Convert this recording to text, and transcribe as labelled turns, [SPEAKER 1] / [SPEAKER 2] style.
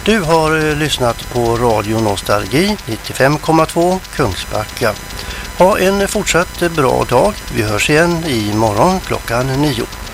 [SPEAKER 1] Du har lyssnat på Radio Nostalgi 95,2 Kungsbacka. Ha en fortsatt bra dag. Vi hörs igen imorgon klockan 9.